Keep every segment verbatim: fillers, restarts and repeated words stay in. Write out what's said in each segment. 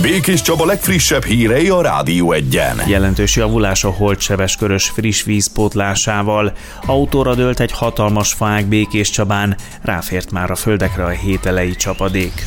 Békés Csaba legfrissebb hírei a Rádió Egyen. Jelentős javulás a Holt-Sebeskörös friss víz pótlásával. Autóra dőlt egy hatalmas faág Békés Csabán, ráfért már a földekre a hételei csapadék.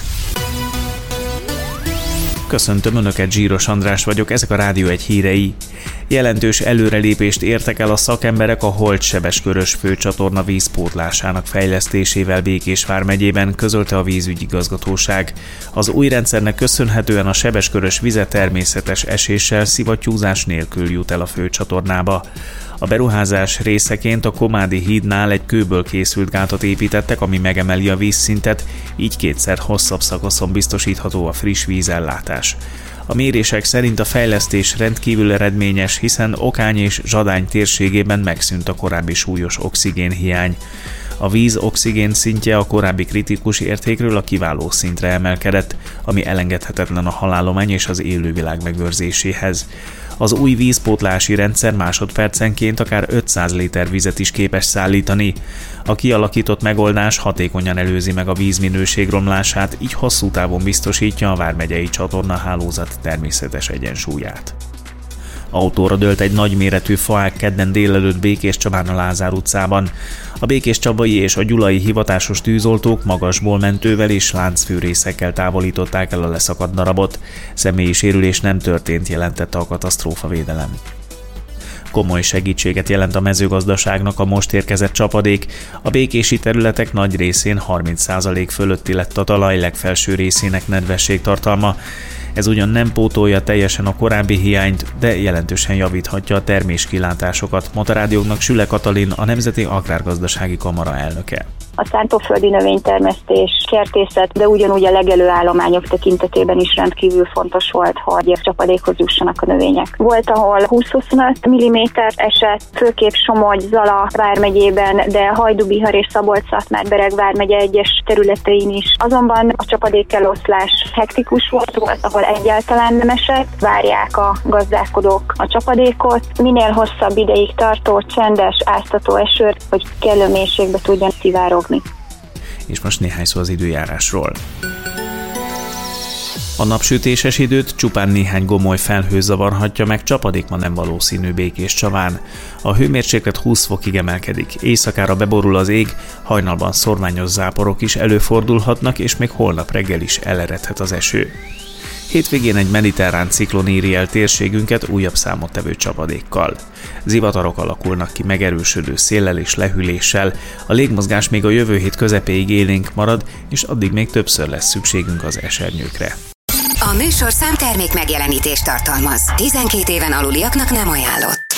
Köszöntöm Önöket, Zsíros András vagyok, ezek a Rádió Egy hírei. Jelentős előrelépést értek el a szakemberek a Holt-Sebeskörös főcsatorna vízpótlásának fejlesztésével Békés vármegyében, közölte a vízügyigazgatóság. Az új rendszernek köszönhetően a Sebeskörös vize természetes eséssel, szivattyúzás nélkül jut el a főcsatornába. A beruházás részeként a Komádi hídnál egy kőből készült gátat építettek, ami megemeli a vízszintet, így kétszer hosszabb szakaszon biztosítható a friss vízellátás. A mérések szerint a fejlesztés rendkívül eredményes, hiszen Okány és Zsadány térségében megszűnt a korábbi súlyos oxigénhiány. A víz oxigén szintje a korábbi kritikus értékről a kiváló szintre emelkedett, ami elengedhetetlen a halállomány és az élővilág megőrzéséhez. Az új vízpótlási rendszer másodpercenként akár ötszáz liter vizet is képes szállítani. A kialakított megoldás hatékonyan előzi meg a vízminőség romlását, így hosszú távon biztosítja a vármegyei csatornahálózat természetes egyensúlyát. Autóra dőlt egy nagyméretű faág kedden délelőtt Békés Csabán a Lázár utcában. A békéscsabai és a gyulai hivatásos tűzoltók magasból mentővel és láncfűrészekkel távolították el a leszakadt darabot. Személyi sérülés nem történt, jelentette a katasztrófavédelem. Komoly segítséget jelent a mezőgazdaságnak a most érkezett csapadék. A békési területek nagy részén harminc százalék fölötti lett a talaj, legfelső részének nedvességtartalma. Ez ugyan nem pótolja teljesen a korábbi hiányt, de jelentősen javíthatja a terméskilátásokat, mondta rádióknak Süle Katalin, a Nemzeti Agrárgazdasági Kamara elnöke. A szántóföldi növénytermesztés, kertészet, de ugyanúgy a legelőállományok tekintetében is rendkívül fontos volt, hogy csapadékhoz jussanak a növények. Volt, ahol húsz-huszonöt milliméter esett, főképp Somogy, Zala vármegyében, de Hajdú-Bihar és Szabolcs-Szatmár-Bereg vármegye egyes területein is. Azonban a csapadékeloszlás hektikus volt, volt, ahol egyáltalán nem esett. Várják a gazdálkodók a csapadékot, minél hosszabb ideig tartó, csendes, áztató esőt, hogy kellő mélységbe tudjon szivárogni. És most néhány szó az időjárásról. A napsütéses időt csupán néhány gomoly felhő zavarhatja meg, csapadék ma nem valószínű Békés Csabán. A hőmérséklet húsz fokig emelkedik, éjszakára beborul az ég, hajnalban szorványos záporok is előfordulhatnak, és még holnap reggel is eleredhet az eső. Hétvégén egy mediterrán ciklon éri el térségünket újabb számottevő csapadékkal. Zivatarok alakulnak ki megerősödő széllel és lehűléssel, a légmozgás még a jövő hét közepéig élénk marad, és addig még többször lesz szükségünk az esernyőkre. A műsorszám termék megjelenítést tartalmaz. tizenkét éven aluliaknak nem ajánlott.